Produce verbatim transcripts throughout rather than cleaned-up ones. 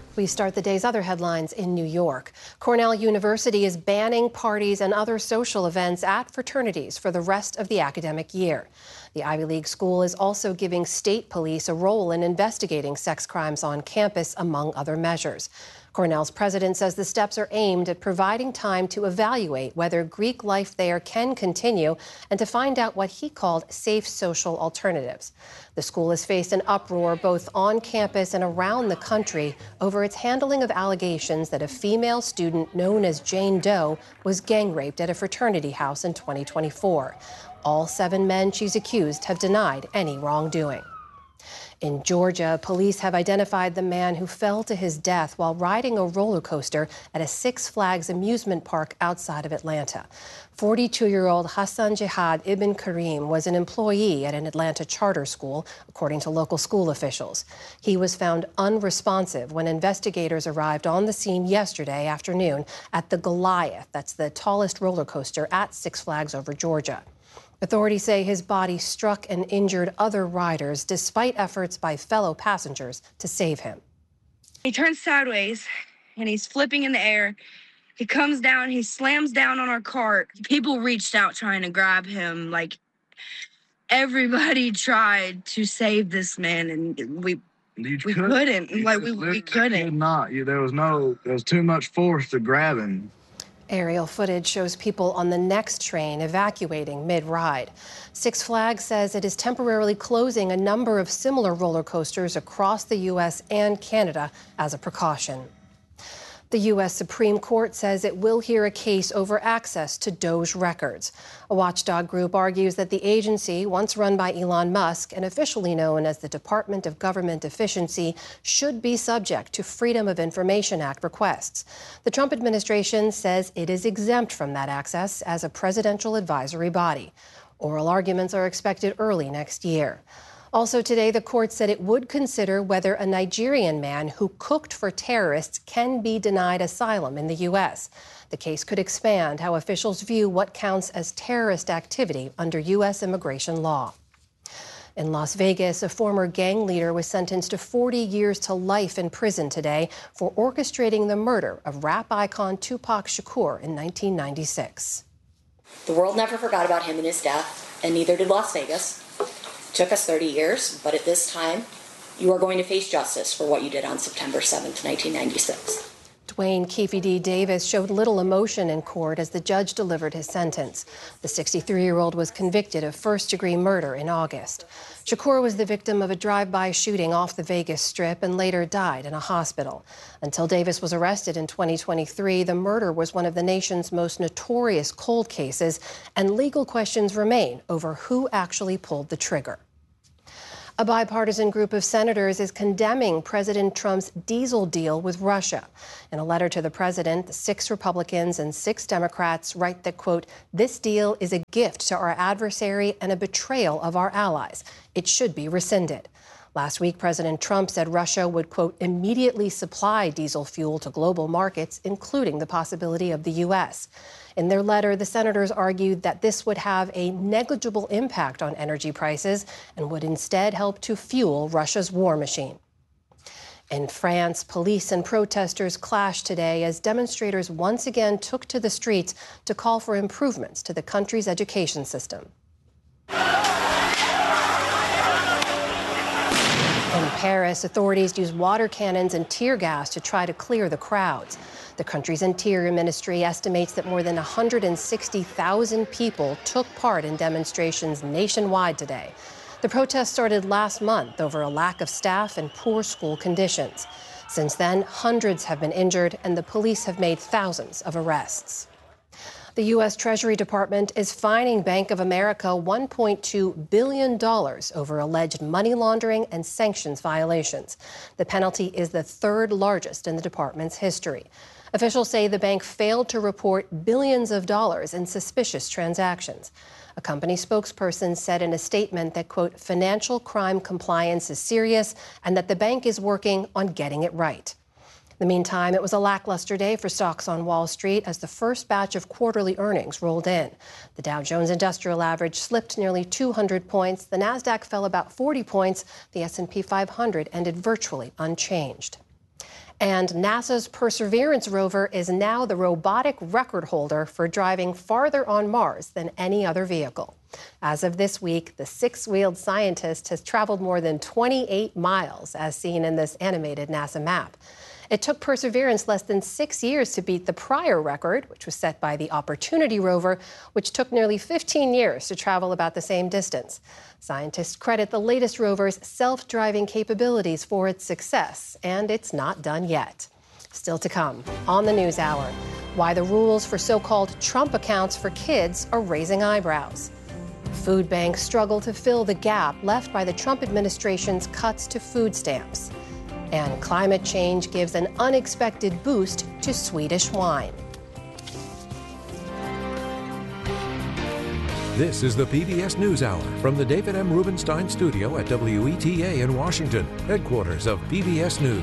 We start the day's other headlines in New York. Cornell University is banning parties and other social events at fraternities for the rest of the academic year. The Ivy League school is also giving state police a role in investigating sex crimes on campus, among other measures. Cornell's president says the steps are aimed at providing time to evaluate whether Greek life there can continue and to find out what he called safe social alternatives. The school has faced an uproar both on campus and around the country over its handling of allegations that a female student known as Jane Doe was gang raped at a fraternity house in twenty twenty-four. All seven men she's accused have denied any wrongdoing. In Georgia, police have identified the man who fell to his death while riding a roller coaster at a Six Flags amusement park outside of Atlanta. forty-two-year-old Hassan Jihad Ibn Karim was an employee at an Atlanta charter school, according to local school officials. He was found unresponsive when investigators arrived on the scene yesterday afternoon at the Goliath, that's the tallest roller coaster at Six Flags over Georgia. Authorities say his body struck and injured other riders despite efforts by fellow passengers to save him. He turns sideways and he's flipping in the air. He comes down, he slams down on our cart. People reached out trying to grab him. Like, everybody tried to save this man, and we You we could, couldn't. Like, we, we couldn't. Could not. You, there was no, there was too much force to grab him. Aerial footage shows people on the next train evacuating mid-ride. Six Flags says it is temporarily closing a number of similar roller coasters across the U S and Canada as a precaution. The U S Supreme Court says it will hear a case over access to Doge records. A watchdog group argues that the agency, once run by Elon Musk and officially known as the Department of Government Efficiency, should be subject to Freedom of Information Act requests. The Trump administration says it is exempt from that access as a presidential advisory body. Oral arguments are expected early next year. Also today, the court said it would consider whether a Nigerian man who cooked for terrorists can be denied asylum in the U S. The case could expand how officials view what counts as terrorist activity under U S immigration law. In Las Vegas, a former gang leader was sentenced to forty years to life in prison today for orchestrating the murder of rap icon Tupac Shakur in nineteen ninety-six. The world never forgot about him and his death, and neither did Las Vegas. Took us thirty years, but at this time, you are going to face justice for what you did on September seventh, nineteen ninety-six. Dwayne Keefe D. Davis showed little emotion in court as the judge delivered his sentence. The sixty-three-year-old was convicted of first-degree murder in August. Shakur was the victim of a drive-by shooting off the Vegas Strip and later died in a hospital. Until Davis was arrested in twenty twenty-three, the murder was one of the nation's most notorious cold cases, and legal questions remain over who actually pulled the trigger. A bipartisan group of senators is condemning President Trump's diesel deal with Russia. In a letter to the president, the six Republicans and six Democrats write that, quote, "This deal is a gift to our adversary and a betrayal of our allies. It should be rescinded." Last week, President Trump said Russia would, quote, "immediately supply diesel fuel to global markets, including the possibility of the U S" In their letter, the senators argued that this would have a negligible impact on energy prices and would instead help to fuel Russia's war machine. In France, police and protesters clashed today as demonstrators once again took to the streets to call for improvements to the country's education system. In Paris, authorities used water cannons and tear gas to try to clear the crowds. The country's interior ministry estimates that more than one hundred sixty thousand people took part in demonstrations nationwide today. The protest started last month over a lack of staff and poor school conditions. Since then, hundreds have been injured and the police have made thousands of arrests. The U S Treasury Department is fining Bank of America one point two billion dollars over alleged money laundering and sanctions violations. The penalty is the third largest in the department's history. Officials say the bank failed to report billions of dollars in suspicious transactions. A company spokesperson said in a statement that, quote, "financial crime compliance is serious and that the bank is working on getting it right." In the meantime, it was a lackluster day for stocks on Wall Street as the first batch of quarterly earnings rolled in. The Dow Jones Industrial Average slipped nearly two hundred points. The Nasdaq fell about forty points. The S and P five hundred ended virtually unchanged. And NASA's Perseverance rover is now the robotic record holder for driving farther on Mars than any other vehicle. As of this week, the six-wheeled scientist has traveled more than twenty-eight miles, as seen in this animated NASA map. It took Perseverance less than six years to beat the prior record, which was set by the Opportunity rover, which took nearly fifteen years to travel about the same distance. Scientists credit the latest rover's self-driving capabilities for its success, and it's not done yet. Still to come on the News Hour, why the rules for so-called Trump accounts for kids are raising eyebrows. Food banks struggle to fill the gap left by the Trump administration's cuts to food stamps. And climate change gives an unexpected boost to Swedish wine. This is the P B S NewsHour from the David M. Rubenstein Studio at W E T A in Washington, headquarters of P B S News.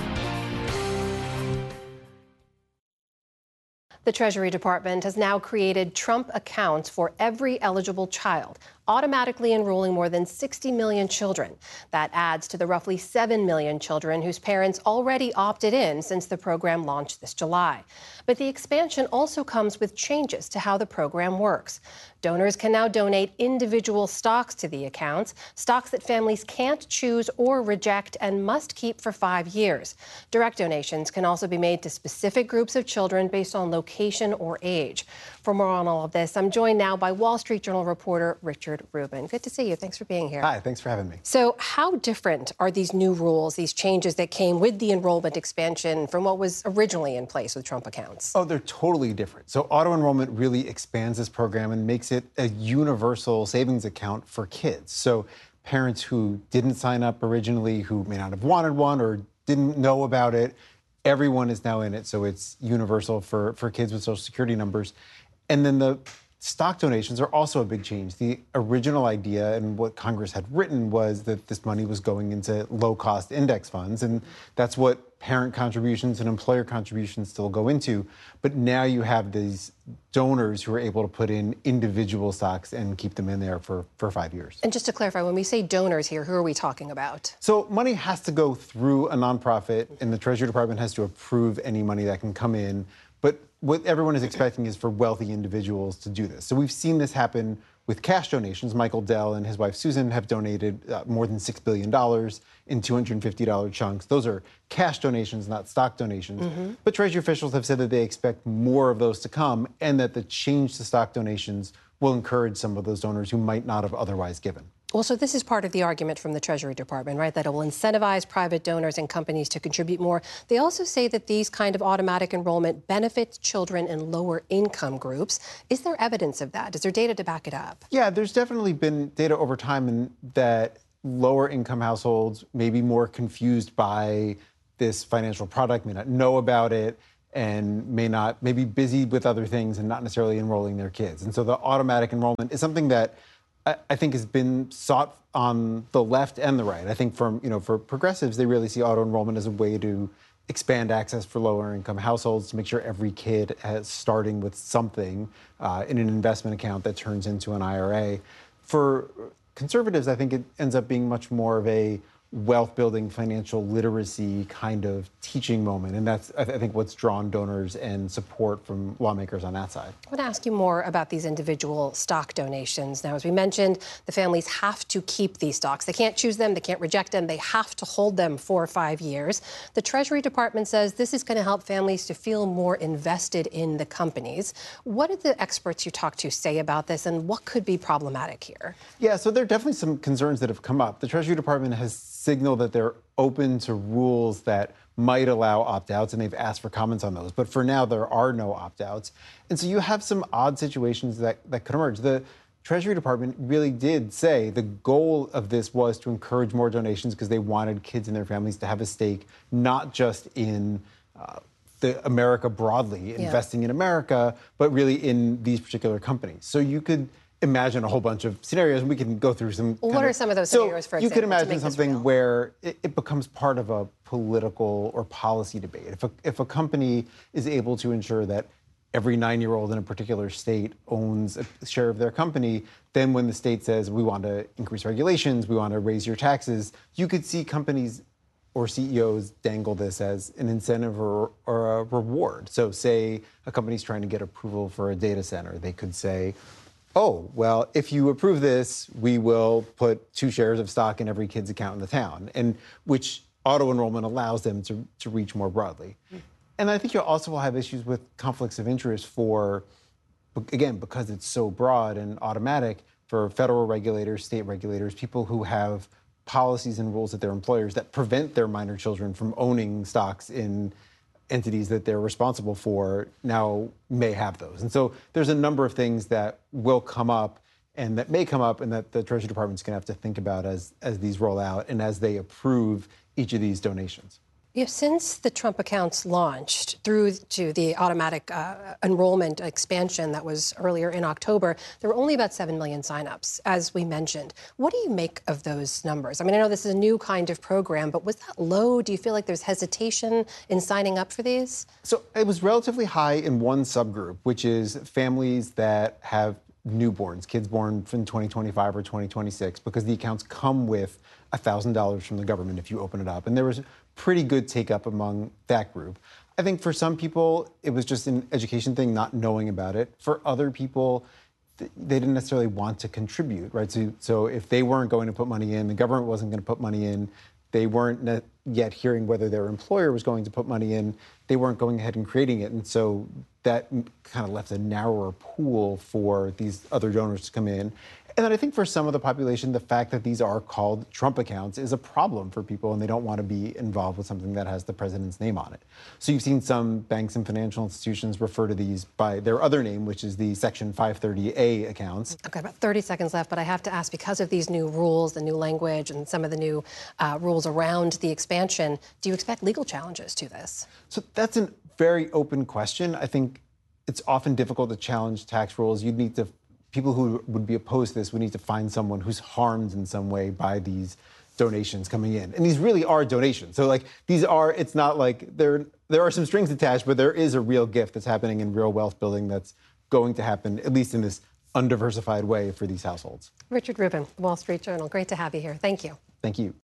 The Treasury Department has now created Trump accounts for every eligible child, automatically enrolling more than sixty million children. That adds to the roughly seven million children whose parents already opted in since the program launched this July. But the expansion also comes with changes to how the program works. Donors can now donate individual stocks to the accounts, stocks that families can't choose or reject and must keep for five years. Direct donations can also be made to specific groups of children based on location or age. For more on all of this, I'm joined now by Wall Street Journal reporter Richard Rubin. Good to see you. Thanks for being here. Hi, thanks for having me. So how different are these new rules, these changes that came with the enrollment expansion from what was originally in place with Trump accounts? Oh, they're totally different. So auto enrollment really expands this program and makes it a universal savings account for kids. So parents who didn't sign up originally, who may not have wanted one or didn't know about it, everyone is now in it. So it's universal for, for kids with Social Security numbers. And then the stock donations are also a big change. The original idea and what Congress had written was that this money was going into low-cost index funds, and that's what parent contributions and employer contributions still go into. But now you have these donors who are able to put in individual stocks and keep them in there for, for five years. And just to clarify, when we say donors here, who are we talking about? So money has to go through a nonprofit, and the Treasury Department has to approve any money that can come in. But what everyone is expecting is for wealthy individuals to do this. So we've seen this happen with cash donations. Michael Dell and his wife Susan have donated uh, more than six billion dollars in two hundred fifty dollars chunks. Those are cash donations, not stock donations. Mm-hmm. But Treasury officials have said that they expect more of those to come, and that the change to stock donations will encourage some of those donors who might not have otherwise given. Well, so this is part of the argument from the Treasury Department, right? That it will incentivize private donors and companies to contribute more. They also say that these kind of automatic enrollment benefits children in lower income groups. Is there evidence of that? Is there data to back it up? Yeah, there's definitely been data over time in that lower income households may be more confused by this financial product, may not know about it, and may not, may be busy with other things and not necessarily enrolling their kids. And so the automatic enrollment is something that I think has been sought on the left and the right. I think from, you know, for progressives, they really see auto enrollment as a way to expand access for lower income households, to make sure every kid is starting with something uh, in an investment account that turns into an I R A. For conservatives, I think it ends up being much more of a wealth building, financial literacy kind of teaching moment. And that's, I, th- I think, what's drawn donors and support from lawmakers on that side. I want to ask you more about these individual stock donations. Now, as we mentioned, the families have to keep these stocks. They can't choose them. They can't reject them. They have to hold them for five years. The Treasury Department says this is going to help families to feel more invested in the companies. What did the experts you talked to say about this, and what could be problematic here? Yeah, so there are definitely some concerns that have come up. The Treasury Department has signal that they're open to rules that might allow opt-outs, and they've asked for comments on those. But for now, there are no opt-outs. And so you have some odd situations that, that could emerge. The Treasury Department really did say the goal of this was to encourage more donations because they wanted kids and their families to have a stake, not just in uh, the America broadly, yeah. investing in America, but really in these particular companies. So you could imagine a whole bunch of scenarios, and we can go through some. What are of, some of those so scenarios, for example? You could imagine something where it, it becomes part of a political or policy debate. If a, if a company is able to ensure that every nine-year-old in a particular state owns a share of their company, then when the state says, we want to increase regulations, we want to raise your taxes, you could see companies or C E Os dangle this as an incentive or, or a reward. So say a company's trying to get approval for a data center. They could say, oh, well, if you approve this, we will put two shares of stock in every kid's account in the town, and which auto enrollment allows them to, to reach more broadly. Mm. And I think you also will have issues with conflicts of interest for, again, because it's so broad and automatic, for federal regulators, state regulators, people who have policies and rules at their employers that prevent their minor children from owning stocks in entities that they're responsible for now may have those. And so there's a number of things that will come up and that may come up and that the Treasury Department's going to have to think about as, as these roll out and as they approve each of these donations. You know, since the Trump accounts launched through to the automatic uh, enrollment expansion that was earlier in October, there were only about seven million signups, as we mentioned. What do you make of those numbers? I mean, I know this is a new kind of program, but was that low? Do you feel like there's hesitation in signing up for these? So it was relatively high in one subgroup, which is families that have newborns, kids born from twenty twenty-five or twenty twenty-six, because the accounts come with one thousand dollars from the government if you open it up. And there was pretty good take up among that group. I think for some people, it was just an education thing, not knowing about it. For other people, th- they didn't necessarily want to contribute, right? So, so if they weren't going to put money in, the government wasn't going to put money in, they weren't ne- yet hearing whether their employer was going to put money in, they weren't going ahead and creating it. And so that kind of left a narrower pool for these other donors to come in. And then I think for some of the population, the fact that these are called Trump accounts is a problem for people, and they don't want to be involved with something that has the president's name on it. So you've seen some banks and financial institutions refer to these by their other name, which is the Section five thirty A accounts. I've got about thirty seconds left, but I have to ask, because of these new rules, the new language, and some of the new uh, rules around the expansion, do you expect legal challenges to this? So that's a very open question. I think it's often difficult to challenge tax rules. You'd need to People who would be opposed to this would need to find someone who's harmed in some way by these donations coming in. And these really are donations. So like these are, it's not like there, there are some strings attached, but there is a real gift that's happening in real wealth building that's going to happen, at least in this undiversified way for these households. Richard Rubin, Wall Street Journal. Great to have you here. Thank you. Thank you.